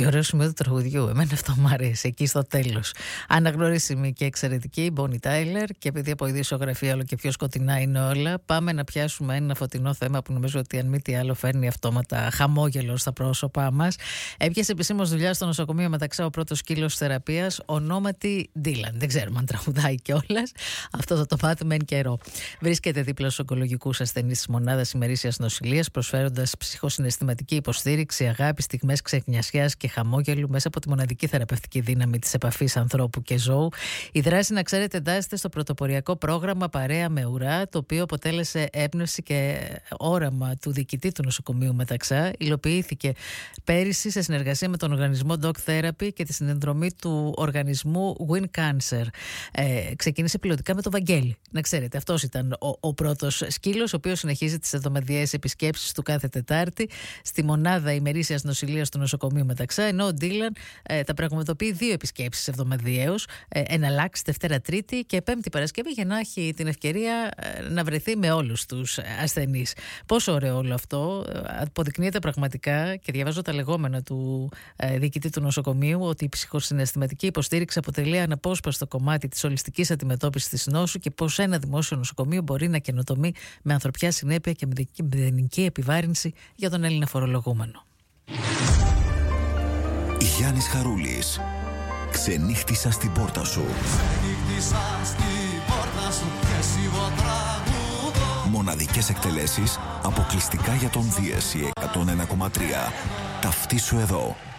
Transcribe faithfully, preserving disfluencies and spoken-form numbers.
πιο ωραίο σημείο του τραγουδιού. Εμένα αυτό μου αρέσει, εκεί στο τέλος. Αναγνωρίσιμη και εξαιρετική, Bonnie Tyler, και επειδή από η δισογραφία όλο και πιο σκοτεινά είναι όλα, πάμε να πιάσουμε ένα φωτεινό θέμα που νομίζω ότι αν μη τι άλλο φέρνει αυτόματα χαμόγελο στα πρόσωπά μας. Έπιασε επισήμως δουλειά στο νοσοκομείο Μεταξά ο πρώτος σκύλος θεραπείας, ονόματι Dylan. Δεν ξέρουμε αν τραγουδάει κιόλας. Αυτό θα το μάθουμε εν καιρό. Βρίσκεται δίπλα στους ογκολογικούς ασθενείς της μονάδας ημερήσιας νοσηλείας, προσφέροντας ψυχοσυναισθηματική υποστήριξη, αγάπη, στιγμές ξεχνιασιάς και χαμόγελου μέσα από τη μοναδική θεραπευτική δύναμη της επαφής ανθρώπου και ζώου. Η δράση, να ξέρετε, εντάσσεται στο πρωτοποριακό πρόγραμμα Παρέα με Ουρά, το οποίο αποτέλεσε έμπνευση και όραμα του διοικητή του νοσοκομείου Μεταξά. Υλοποιήθηκε πέρυσι σε συνεργασία με τον οργανισμό Dog Therapy και τη συνδρομή του οργανισμού Win Cancer. Ε, ξεκίνησε πιλωτικά με τον Βαγγέλη. Να ξέρετε, αυτός ήταν ο, ο πρώτος σκύλος, ο οποίος συνεχίζει τις εβδομαδιαίες επισκέψεις του κάθε Τετάρτη στη μονάδα ημερήσιας νοσηλείας του νοσοκομείου Μεταξά, ενώ ο Ντίλαν ε, θα πραγματοποιεί δύο επισκέψεις εβδομαδιαίως, ε, εναλλάξει Δευτέρα Τρίτη και Πέμπτη Παρασκευή, για να έχει την ευκαιρία ε, να βρεθεί με όλους τους ασθενείς. Πόσο ωραίο όλο αυτό. Αποδεικνύεται πραγματικά, και διαβάζω τα λεγόμενα του ε, διοικητή του νοσοκομείου, ότι η ψυχοσυναισθηματική υποστήριξη αποτελεί αναπόσπαστο κομμάτι της ολιστικής αντιμετώπισης της νόσου και πως ένα δημόσιο νοσοκομείο μπορεί να καινοτομεί με ανθρωπιά συνέπεια και με μηδενική επιβάρυνση για τον Έλληνα φορολογούμενο. Γιάννης Χαρούλης. Ξενύχτησα στην πόρτα σου. Ξενύχτησα στην πόρτα σου και εσύ τραγουδώ. Μοναδικές εκτελέσεις αποκλειστικά για τον Δίεση εκατόν ένα κόμμα τρία. Ταυτίσου εδώ.